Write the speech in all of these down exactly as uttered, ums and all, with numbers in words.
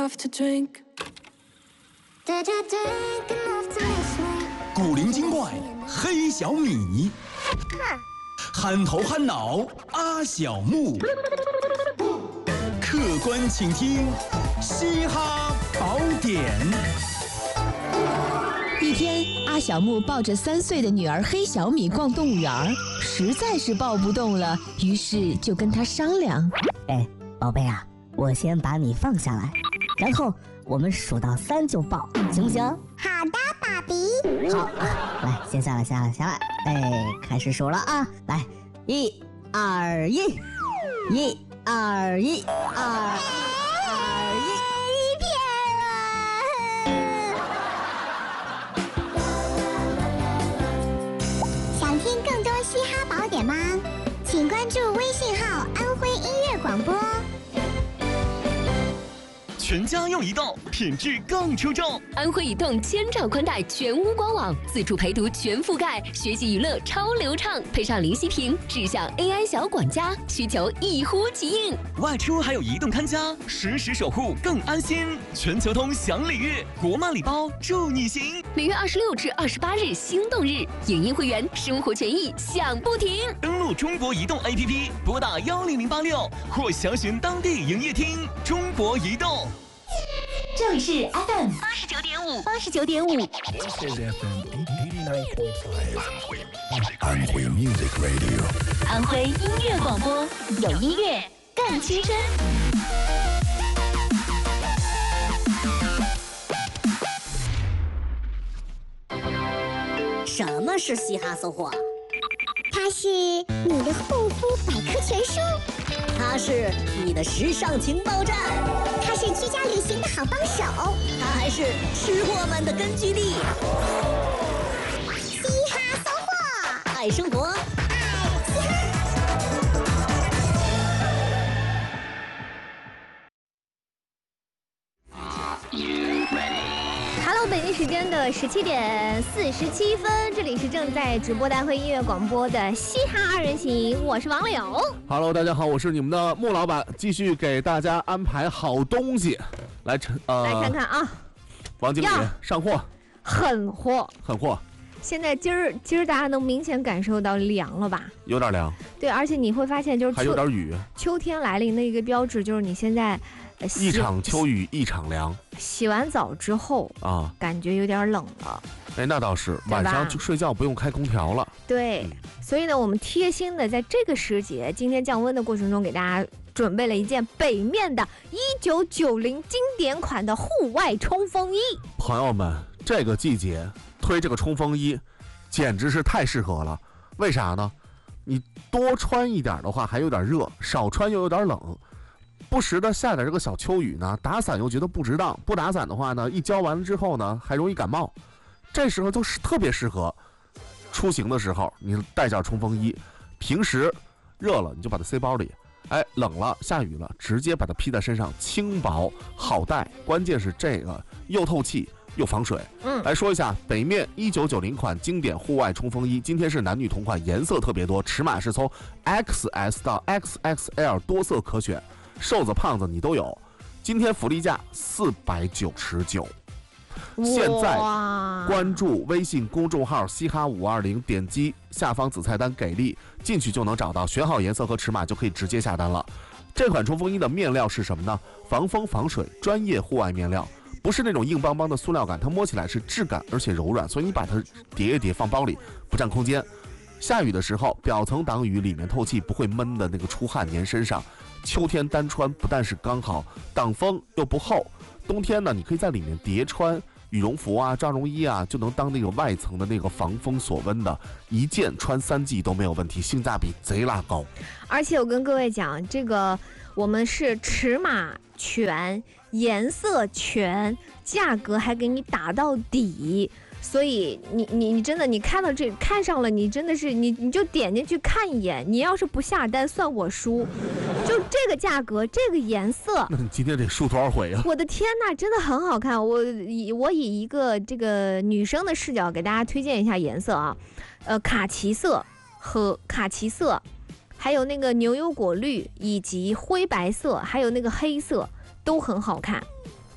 enough to drink. Did you drink enough to miss me? 古灵精怪黑小米，憨头憨脑阿小木，客观倾听嘻哈宝典。 一天，阿小木抱着三岁的女儿黑小米逛动物园，实在是抱不动了，于是就跟她商量： 哎，宝贝啊，我先把你放下来，然后我们数到三就抱，行不行？ 好的，爸比。 好，来，先下来，下来，下来。哎，开始数了啊！来，一、二、一，一、二、一，二、二、一。 想听更多嘻哈宝典吗？请关注微信号安徽音乐广播。 全家用移动，品质更出众。 安徽移动千兆宽带全屋官网，自助陪读全覆盖，学习娱乐超流畅，配上林息屏，智享 A I 小管家，需求一呼即应。 外出还有移动看家，实时守护更安心。全球通享礼遇，国漫礼包助你行。 每月二十六至二十八日心动日，影音会员生活权益享不停。 登录中国移动 A P P， 拨打幺零零八六或详询当地营业厅。中国移动。 这里是 F M 八十九点五，八十九点五。 This is F M eighty-nine point five. 安徽 Music Radio。 安徽音乐广播，有音乐更青春。 什么是嘻哈搜货？ 它是你的护肤百科全书， 它是你的时尚情报站， 它是居家旅行的好帮手， 它还是吃货们的根据地。 嘻哈搜货， 爱生活， 爱嘻哈。 Hello， 北京时间的十七点四十七分，这里是正在直播的安徽音乐广播的嘻哈二人行，我是王柳。 Hello， 大家好，我是你们的穆老板，继续给大家安排好东西，来呃， 来看看啊， 王经理上货， 狠货， 狠货。 现在今儿今儿大家能明显感受到凉了吧？ 有点凉。 对，而且你会发现就是还有点雨。 秋天来临的一个标志就是你现在。 一场秋雨一场凉， 洗完澡之后啊，感觉有点冷了。 哎，那倒是，晚上就睡觉不用开空调了。 对，嗯、所以呢，我们贴心的在这个时节，今天降温的过程中，给大家准备了一件北面的一九九零经典款的户外冲锋衣。 朋友们，这个季节推这个冲锋衣，简直是太适合了。为啥呢？你多穿一点的话还有点热，少穿又有点冷。不时的下点这个小秋雨呢，打伞又觉得不值当，不打伞的话呢，一浇完了之后呢，还容易感冒。这时候就是特别适合出行的时候，你带件冲锋衣。平时热了你就把它塞包里，哎，冷了下雨了，直接把它披在身上，轻薄好带。关键是这个又透气又防水。嗯，来说一下北面一九九零款经典户外冲锋衣，今天是男女同款，颜色特别多，尺码是从 X S 到 X X L 多色可选。瘦子胖子你都有，今天福利价四百九十九。现在关注微信公众号嘻哈五二零，点击下方子菜单给力，进去就能找到，选好颜色和尺码就可以直接下单了。这款冲锋衣的面料是什么呢？防风防水，专业户外面料，不是那种硬邦邦的塑料感，它摸起来是质感而且柔软，所以你把它叠一叠放包里不占空间。下雨的时候表层挡雨，里面透气，不会闷的那个出汗粘身上。秋天单穿不但是刚好挡风又不厚，冬天呢你可以在里面叠穿羽绒服啊、抓绒衣啊，就能当那个外层的那个防风锁温的，一件穿三季都没有问题，性价比贼拉高。 而且我跟各位讲，这个我们是尺码全、颜色全，价格还给你打到底。所以你你你真的你看到这看上了，你真的是你你就点进去看一眼，你要是不下单算我输。就这个价格，这个颜色， 那你今天得输多少回啊？ 我的天哪，真的很好看。我以我以一个这个女生的视角给大家推荐一下颜色啊，呃，卡其色和卡其色，还有那个牛油果绿以及灰白色，还有那个黑色都很好看。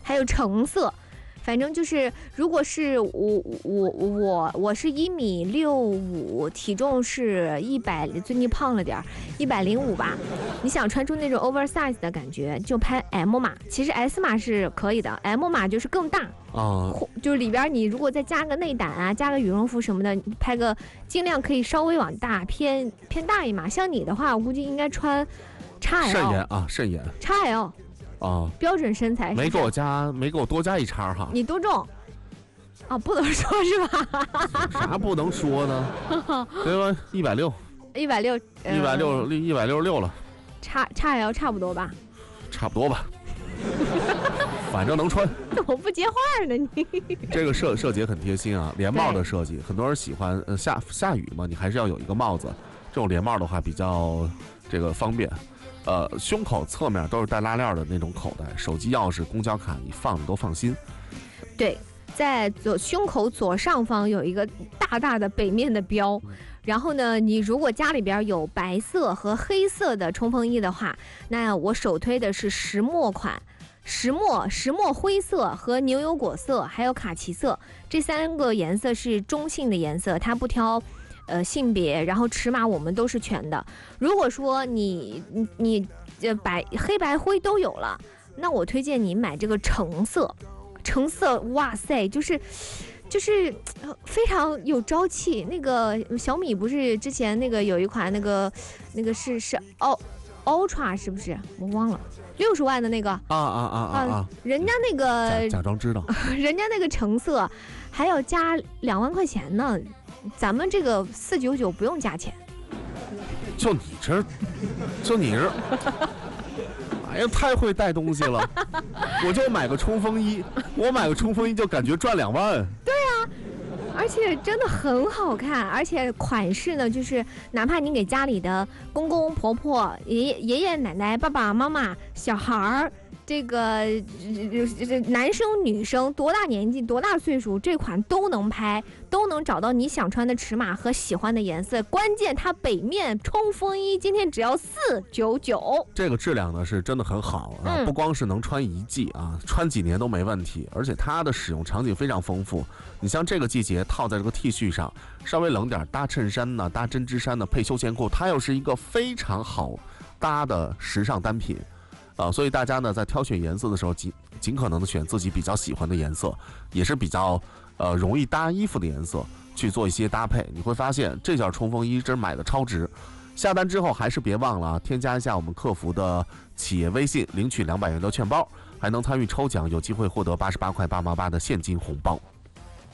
还有橙色。反正就是，如果是我我我我是一米六五，体重是一百，最近胖了点儿，一百零五吧。你想穿出那种 oversize 的感觉，就拍 M 码。其实 S 码是可以的 ，M 码就是更大啊， 就是里边你如果再加个内胆啊，加个羽绒服什么的，拍个尽量可以稍微往大偏偏大一码。像你的话，我估计应该穿 X L。 肾炎啊，肾炎。 X L。 啊， 标准身材是是没给我加，没给我多加一叉哈。 你多重？啊，不能说是吧？ 啥不能说呢？对吧？一百六， 一百六， 一百六，一百六十六了。 差差 L 差不多吧？ 差不多吧。反正能穿。 怎么不接话呢你？ 这个设设计也很贴心啊，连帽的设计，很多人喜欢。呃，下下雨嘛，你还是要有一个帽子。这种连帽的话比较这个方便。呃，胸口侧面都是带拉链的那种口袋，手机、钥匙、公交卡你放你都放心。 对，在左胸口左上方有一个大大的北面的标，然后呢，你如果家里边有白色和黑色的冲锋衣的话，那我首推的是石墨款。石墨、石墨灰色和牛油果色，还有卡其色，这三个颜色是中性的颜色，它不挑。呃，性别，然后尺码我们都是全的。如果说你你你呃白黑白灰都有了，那我推荐你买这个橙色。橙色，哇塞，就是就是非常有朝气。那个小米不是之前那个有一款那个那个是是哦 Ultra 是不是？我忘了，六十万的那个啊啊啊啊啊！ 人家那个假装知道， 人家那个橙色还要加两万块钱呢。咱们这个四九九不用加钱， 就你这，就你这，哎呀，太会带东西了！我就买个冲锋衣，我买个冲锋衣就感觉赚两万。 对啊，而且真的很好看，而且款式呢，就是哪怕你给家里的公公婆婆、爷爷爷爷奶奶、爸爸妈妈、小孩儿。这个这男生女生多大年纪多大岁数，这款都能拍，都能找到你想穿的尺码和喜欢的颜色。关键它北面冲锋衣今天只要四九九， 这个质量呢是真的很好啊，嗯、不光是能穿一季啊，穿几年都没问题，而且它的使用场景非常丰富。你像这个季节套在这个 T 恤上，稍微冷点搭衬衫呢，搭针织衫呢，配休闲裤，它又是一个非常好搭的时尚单品。啊，所以大家呢在挑选颜色的时候，尽尽可能的选自己比较喜欢的颜色，也是比较呃容易搭衣服的颜色去做一些搭配。你会发现这件冲锋衣真买的超值。下单之后还是别忘了啊，添加一下我们客服的企业微信，领取两百元的券包，还能参与抽奖，有机会获得八十八块八毛八的现金红包。